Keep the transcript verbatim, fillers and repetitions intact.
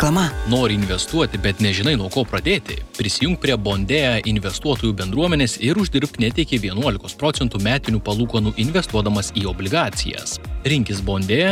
Reklama. Nori investuoti, bet nežinai nuo ko pradėti? Prisijunk prie Bondea investuotojų bendruomenės ir uždirbk net iki vienuolikos procentų metinių palūkanų investuodamas į obligacijas. Rinkis Bondea